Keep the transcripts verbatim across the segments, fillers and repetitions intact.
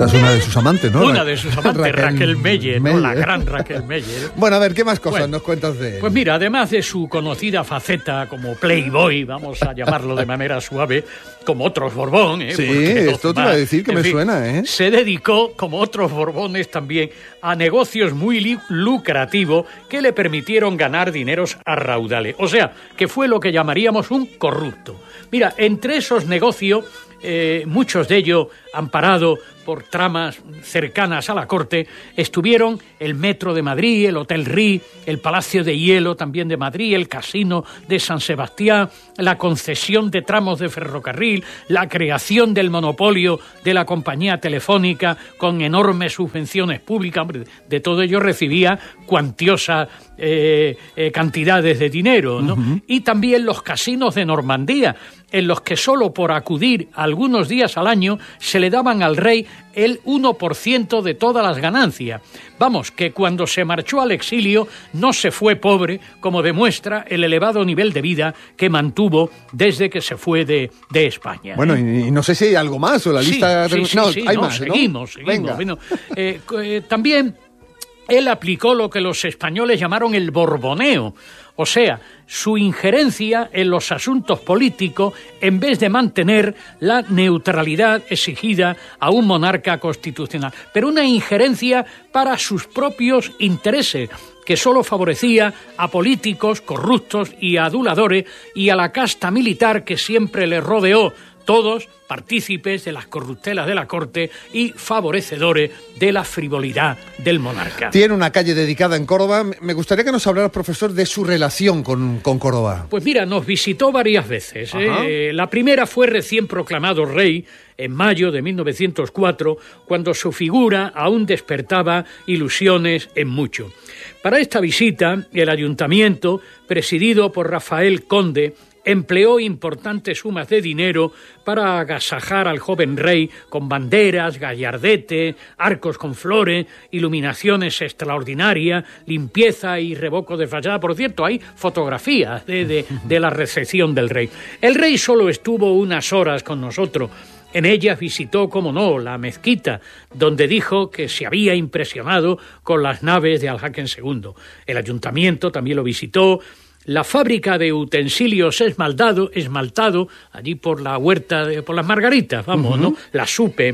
Esa es una de sus amantes, ¿no? Una de sus amantes, Raquel, Raquel Meyer, Meyer, ¿no? La gran Raquel Meyer. Bueno, a ver, ¿qué más cosas bueno, nos cuentas de él? Pues mira, además de su conocida faceta como playboy, vamos a llamarlo de manera suave, como otros Borbón, ¿eh? Sí, esto te iba a decir que me fin, suena, ¿eh? Se dedicó, como otros Borbones también, a negocios muy lucrativos que le permitieron ganar dineros a raudales. O sea, que fue lo que llamaríamos un corrupto. Mira, entre esos negocios, eh, muchos de ellos amparados por tramas cercanas a la corte, estuvieron el Metro de Madrid, el Hotel Rí, el Palacio de Hielo también de Madrid, el Casino de San Sebastián, la concesión de tramos de ferrocarril, la creación del monopolio de la compañía telefónica con enormes subvenciones públicas. De todo ello recibía cuantiosas eh, eh, cantidades de dinero, ¿no? Uh-huh. Y también los casinos de Normandía, en los que solo por acudir algunos días al año se le daban al rey el uno por ciento de todas las ganancias. Vamos, que cuando se marchó al exilio no se fue pobre, como demuestra el elevado nivel de vida que mantuvo desde que se fue de, de España. Bueno, y, y no sé si hay algo más, o la sí, lista... Sí, sí, no, sí, hay no, más, seguimos, ¿no? seguimos. Bueno, eh, eh, también él aplicó lo que los españoles llamaron el borboneo, o sea, su injerencia en los asuntos políticos en vez de mantener la neutralidad exigida a un monarca constitucional, pero una injerencia para sus propios intereses, que solo favorecía a políticos corruptos y aduladores y a la casta militar que siempre le rodeó, todos partícipes de las corruptelas de la corte y favorecedores de la frivolidad del monarca. Tiene una calle dedicada en Córdoba. Me gustaría que nos hablara, profesor, de su relación con, con Córdoba. Pues mira, nos visitó varias veces. ¿eh? La primera fue recién proclamado rey en mayo de mil novecientos cuatro, cuando su figura aún despertaba ilusiones en mucho. Para esta visita, el ayuntamiento, presidido por Rafael Conde, empleó importantes sumas de dinero para agasajar al joven rey con banderas, gallardete, arcos con flores, iluminaciones extraordinarias, limpieza y revoco de fachada. Por cierto, hay fotografías de, de, de la recepción del rey. El rey solo estuvo unas horas con nosotros. En ellas visitó, como no, la mezquita, donde dijo que se había impresionado con las naves de Alhazen segundo. El ayuntamiento también lo visitó. La fábrica de utensilios esmaltado, esmaltado allí por la huerta, de, por las Margaritas, vamos, uh-huh. ¿no? La Supe.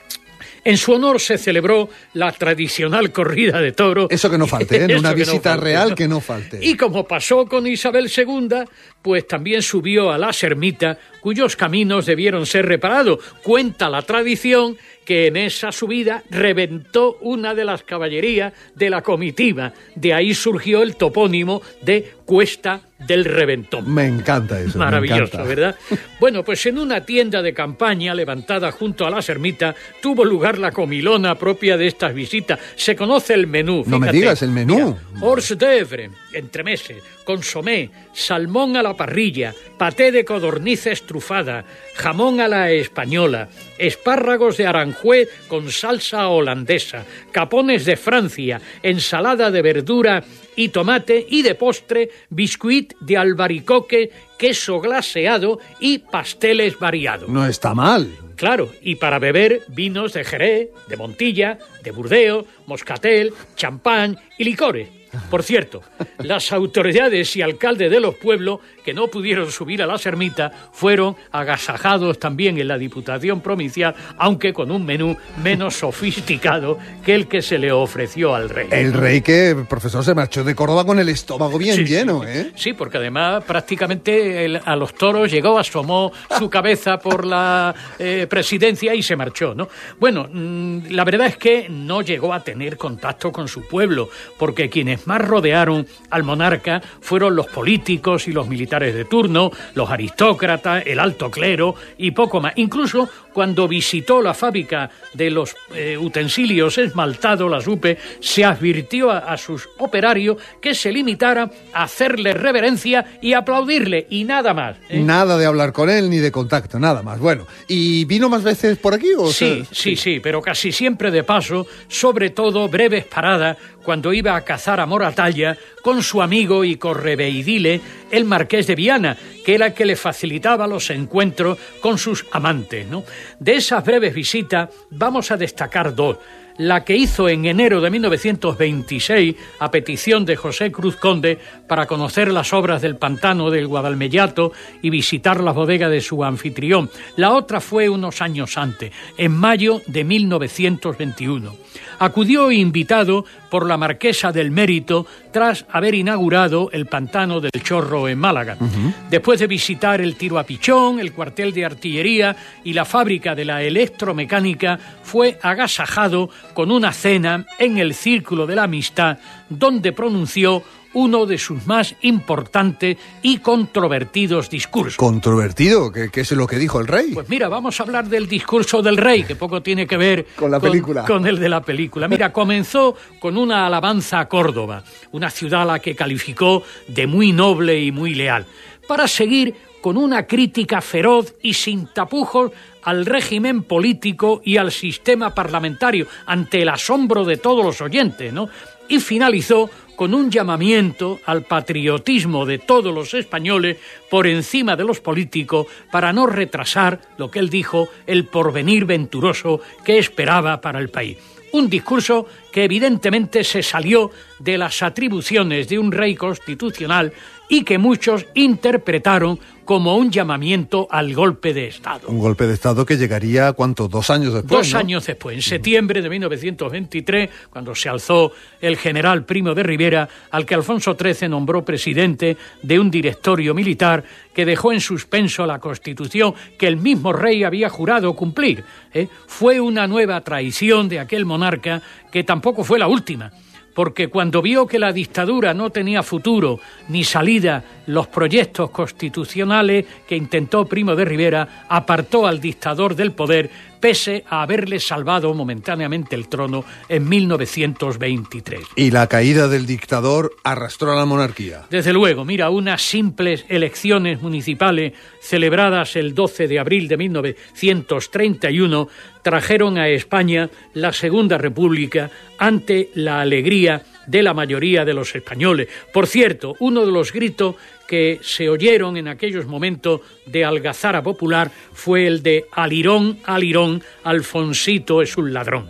En su honor se celebró la tradicional corrida de toros. Eso que no falte, ¿eh? En una visita no falte, real, ¿no? Que no falte. Y como pasó con Isabel segunda, pues también subió a la ermita, cuyos caminos debieron ser reparados. Cuenta la tradición que en esa subida reventó una de las caballerías de la comitiva. De ahí surgió el topónimo de Cuesta del Reventón. Me encanta eso. Maravilloso, me encanta. ¿verdad? Bueno, pues en una tienda de campaña levantada junto a la ermita tuvo lugar la comilona propia de estas visitas. Se conoce el menú. No fíjate, me digas el menú. Hors d'oeuvre, entremeses, consomé, salmón a la parrilla, paté de codorniz estrufada, jamón a la española, espárragos de Aranjuez con salsa holandesa, capones de Francia, ensalada de verdura y tomate, y de postre, biscuit de albaricoque, queso glaseado y pasteles variados. No está mal. Claro, y para beber vinos de Jerez, de Montilla, de Burdeos, Moscatel, champán y licores. Por cierto, las autoridades y alcaldes de los pueblos que no pudieron subir a la ermita fueron agasajados también en la Diputación Provincial, aunque con un menú menos sofisticado que el que se le ofreció al rey. El rey que, profesor, se marchó de Córdoba con el estómago bien sí, lleno, sí, ¿eh? Sí, porque además prácticamente el, a los toros llegó, asomó su cabeza por la eh, presidencia y se marchó, ¿no? Bueno, mmm, la verdad es que no llegó a tener contacto con su pueblo, porque quienes más rodearon al monarca fueron los políticos y los militares de turno, los aristócratas, el alto clero y poco más. Incluso cuando visitó la fábrica de los eh, utensilios esmaltados, la Supe, se advirtió a, a sus operarios que se limitaran a hacerle reverencia y aplaudirle, y nada más, ¿eh? Nada de hablar con él ni de contacto, nada más. Bueno, ¿y vino más veces por aquí? ¿O sí, sea? sí, sí, pero casi siempre de paso, sobre todo breves paradas, cuando iba a cazar a Moratalla con su amigo y correveidile, el marqués marqués de Viana, que era el que le facilitaba los encuentros con sus amantes, ¿no? De esas breves visitas vamos a destacar dos. La que hizo en enero de mil novecientos veintiséis a petición de José Cruz Conde para conocer las obras del pantano del Guadalmellato y visitar la bodega de su anfitrión. La otra fue unos años antes, en mayo de mil novecientos veintiuno. Acudió invitado por la Marquesa del Mérito tras haber inaugurado el pantano del Chorro en Málaga. Uh-huh. Después de visitar el tiro a pichón, el cuartel de artillería y la fábrica de la electromecánica, fue agasajado con una cena en el Círculo de la Amistad, donde pronunció uno de sus más importantes y controvertidos discursos. ¿Controvertido? ¿Qué, qué es lo que dijo el rey? Pues mira, vamos a hablar del discurso del rey, que poco tiene que ver con la película. Con, con el de la película. Mira, comenzó con una alabanza a Córdoba, una ciudad a la que calificó de muy noble y muy leal, para seguir con una crítica feroz y sin tapujos al régimen político y al sistema parlamentario, ante el asombro de todos los oyentes, ¿no? Y finalizó con un llamamiento al patriotismo de todos los españoles por encima de los políticos para no retrasar, lo que él dijo, el porvenir venturoso que esperaba para el país. Un discurso que evidentemente se salió de las atribuciones de un rey constitucional y que muchos interpretaron como un llamamiento al golpe de Estado. Un golpe de Estado que llegaría, ¿cuánto? Dos años después, Dos ¿no? años después, en septiembre de mil novecientos veintitrés, cuando se alzó el general Primo de Rivera, al que Alfonso trece nombró presidente de un directorio militar que dejó en suspenso la Constitución que el mismo rey había jurado cumplir. ¿eh? Fue una nueva traición de aquel monarca que tampoco fue la última, porque cuando vio que la dictadura no tenía futuro ni salida, los proyectos constitucionales que intentó Primo de Rivera, apartó al dictador del poder, pese a haberle salvado momentáneamente el trono en mil novecientos veintitrés. Y la caída del dictador arrastró a la monarquía. Desde luego, mira, unas simples elecciones municipales celebradas el doce de abril de mil novecientos treinta y uno trajeron a España la Segunda República ante la alegría de la mayoría de los españoles. Por cierto, uno de los gritos que se oyeron en aquellos momentos de algazara popular fue el de «Alirón, Alirón, Alfonsito es un ladrón».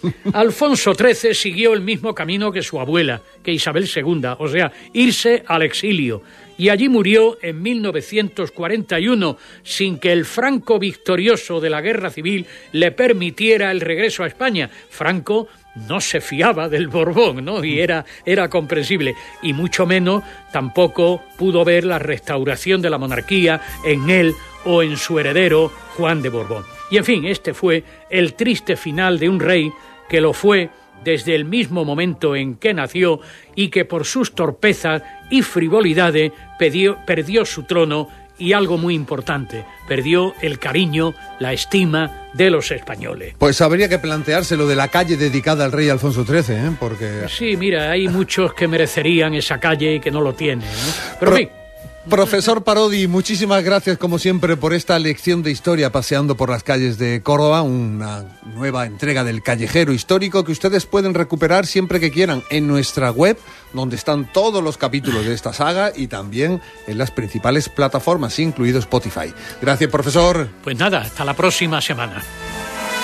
Alfonso trece siguió el mismo camino que su abuela, que Isabel segunda, o sea, irse al exilio, y allí murió en mil novecientos cuarenta y uno, sin que el Franco victorioso de la Guerra Civil le permitiera el regreso a España. Franco no se fiaba del Borbón, ¿no? Y era, era comprensible. Y mucho menos tampoco pudo ver la restauración de la monarquía en él o en su heredero, Juan de Borbón. Y en fin, este fue el triste final de un rey que lo fue desde el mismo momento en que nació y que por sus torpezas y frivolidades perdió, perdió su trono y algo muy importante, perdió el cariño, la estima de los españoles. Pues habría que plantearse lo de la calle dedicada al rey Alfonso trece, ¿eh? Porque... Sí, mira, hay muchos que merecerían esa calle y que no lo tienen, ¿no? Pero en fin. Profesor Parodi, muchísimas gracias como siempre por esta lección de historia paseando por las calles de Córdoba, una nueva entrega del Callejero Histórico que ustedes pueden recuperar siempre que quieran en nuestra web, donde están todos los capítulos de esta saga y también en las principales plataformas, incluido Spotify. Gracias, profesor. Pues nada, hasta la próxima semana.